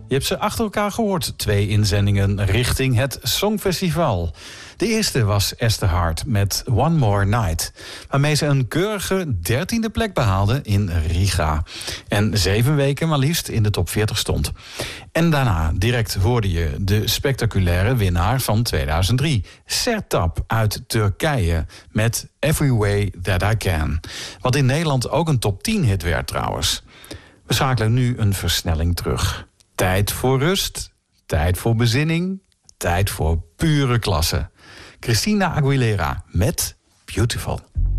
Je hebt ze achter elkaar gehoord. 2 inzendingen richting het Songfestival. De eerste was Esther Hart met One More Night, waarmee ze een keurige 13e plek behaalde in Riga. En 7 weken maar liefst in de top 40 stond. En daarna direct hoorde je de spectaculaire winnaar van 2003, Sertab uit Turkije, met Every Way That I Can. Wat in Nederland ook een top 10 hit werd trouwens. We schakelen nu een versnelling terug. Tijd voor rust, tijd voor bezinning, tijd voor pure klasse. Christina Aguilera met Beautiful.